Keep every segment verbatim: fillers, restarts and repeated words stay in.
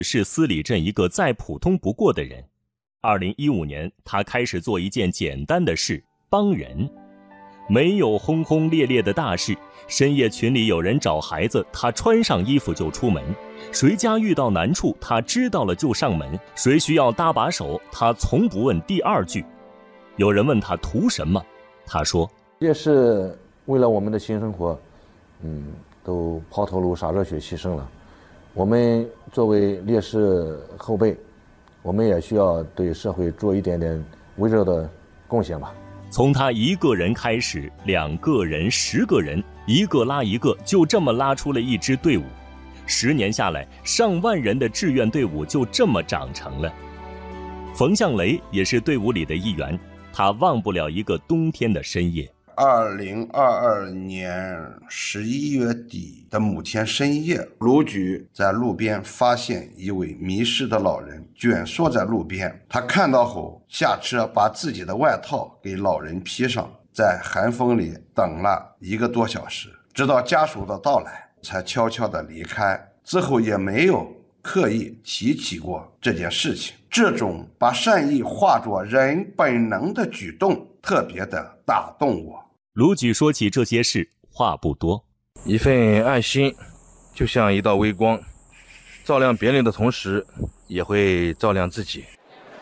是司礼镇一个再普通不过的人。二零一五年，他开始做一件简单的事，帮人。没有轰轰烈烈的大事，深夜群里有人找孩子，他穿上衣服就出门。谁家遇到难处，他知道了就上门。谁需要搭把手，他从不问第二句。有人问他图什么，他说： 烈士为了我们的新生活，嗯，都抛头颅洒热血牺牲了。我们作为烈士后辈，我们也需要对社会做一点点微弱的贡献吧。 从他一个人开始，两个人、十个人，一个拉一个，就这么拉出了一支队伍。十年下来，上万人的志愿队伍就这么长成了。冯向雷也是队伍里的一员，他忘不了一个冬天的深夜。 二零二二年十一月底的某天深夜，卢局在路边发现一位迷失的老人蜷缩在路边。他看到后下车，把自己的外套给老人披上，在寒风里等了一个多小时，直到家属的到来才悄悄地离开。之后也没有刻意提起过这件事情。这种把善意化作人本能的举动特别的打动我。 卢局说起这些事话不多， 一份爱心就像一道微光，照亮别人的同时也会照亮自己。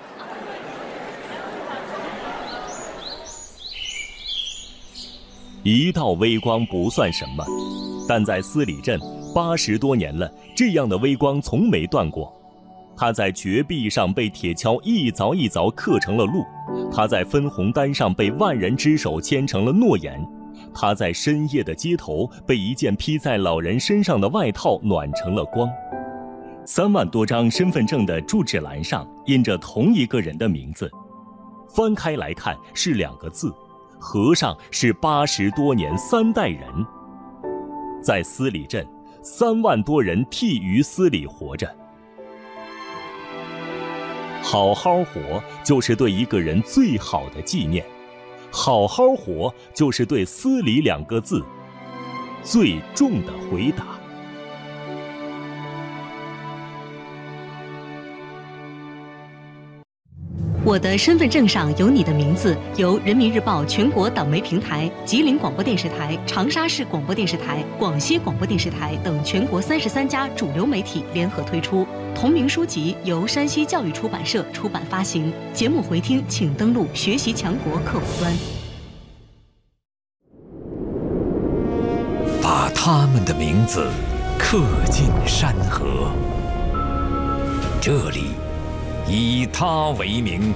一道微光不算什么，但在司礼镇八十多年了，这样的微光从没断过。它在绝壁上被铁锹一凿一凿刻成了路，它在分红单上被万人之手签成了诺言，它在深夜的街头被一件披在老人身上的外套暖成了光。三万多张身份证的住址栏上印着同一个人的名字，翻开来看是两个字，合上是八十多年三代人。在司礼镇，三万多人替于司礼活着。好好活就是对一个人最好的纪念，好好活就是对司礼两个字最重的回答。 我的身份证上有你的名字，由人民日报全国党媒平台、吉林广播电视台、长沙市广播电视台、广西广播电视台等全国三十三家主流媒体联合推出。同名书籍由山西教育出版社出版发行。节目回听请登录学习强国客户端。 把他们的名字刻进山河，这里以他为名。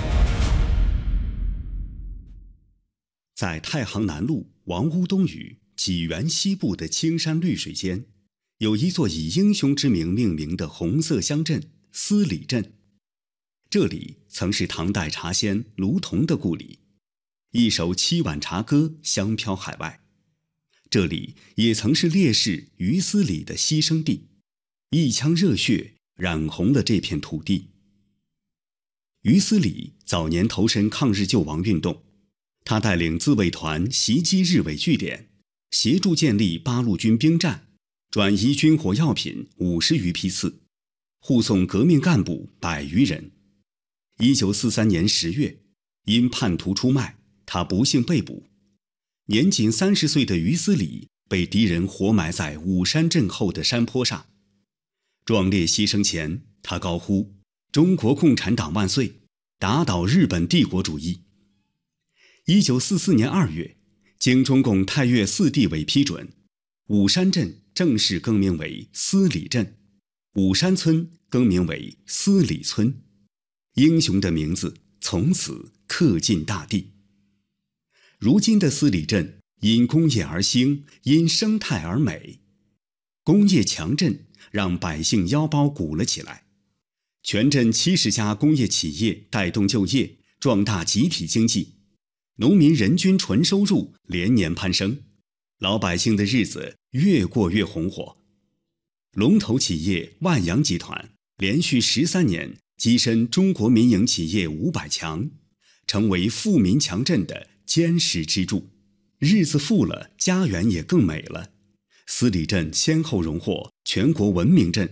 在太行南路王屋东隅济源西部的青山绿水间，有一座以英雄之名命名的红色乡镇司礼镇。这里曾是唐代茶仙卢仝的故里，一首七碗茶歌香飘海外。这里也曾是烈士于司礼的牺牲地，一腔热血染红了这片土地。于司礼早年投身抗日救亡运动，他带领自卫团袭击日伪据点，协助建立八路军兵站，转移军火药品五十余批次，护送革命干部百余人。一九四三年十月，因叛徒出卖，他不幸被捕。年仅三十岁的于司礼被敌人活埋在武山镇后的山坡上。壮烈牺牲前，他高呼中国共产党万岁，打倒日本帝国主义。一九四四年二月，经中共太岳四地委批准，武山镇正式更名为司礼镇，武山村更名为司礼村，英雄的名字从此刻进大地。如今的司礼镇因工业而兴，因生态而美。工业强镇让百姓腰包鼓了起来，全镇七十家工业企业带动就业，壮大集体经济，农民人均纯收入连年攀升，老百姓的日子越过越红火。龙头企业万洋集团连续十三年跻身中国民营企业五百强，成为富民强镇的坚实支柱。日子富了，家园也更美了。司礼镇先后荣获全国文明镇、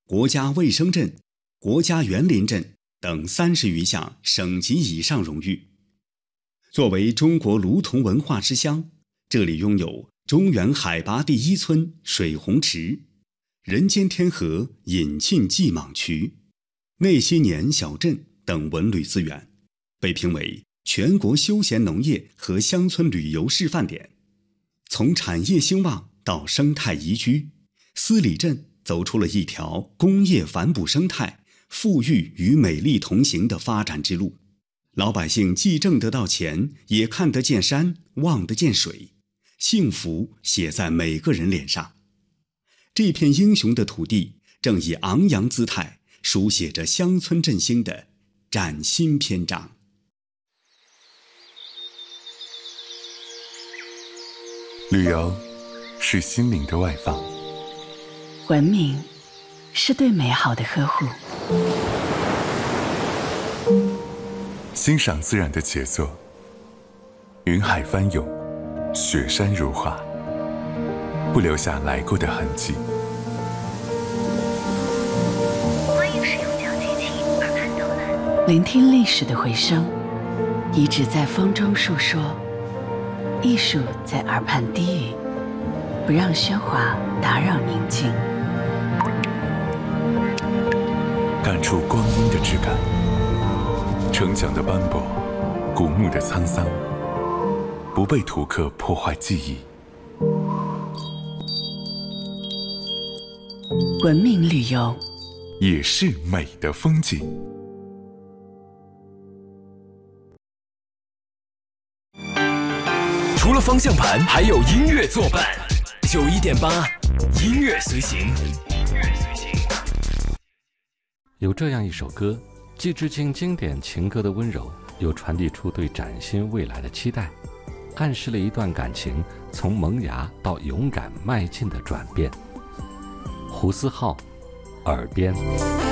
国家卫生镇、国家园林镇等三十余项省级以上荣誉。作为中国卢仝文化之乡，这里拥有中原海拔第一村水洪池、人间天河引沁祭蟒渠、内些年小镇等文旅资源，被评为全国休闲农业和乡村旅游示范点。从产业兴旺到生态宜居，司里镇走出了一条工业反哺生态、富裕与美丽同行的发展之路。老百姓既挣得到钱，也看得见山，望得见水，幸福写在每个人脸上。这片英雄的土地正以昂扬姿态书写着乡村振兴的崭新篇章。 旅游是心灵的外放， 文明是对美好的呵护， 欣赏自然的杰作，云海翻涌，雪山如画，不留下来过的痕迹。 欢迎使用脚机器耳畔导览，聆听历史的回声，遗址在风中述说，艺术在耳畔低语，不让喧哗打扰宁静， 感触光阴的质感，城墙的斑驳，古墓的沧桑，不被图刻破坏记忆。 文明旅游也是美的风景。 除了方向盘，还有音乐作伴。九一点八，音乐随行。 有这样一首歌，既致敬经典情歌的温柔，又传递出对崭新未来的期待，暗示了一段感情从萌芽到勇敢迈进的转变。胡思浩，耳边。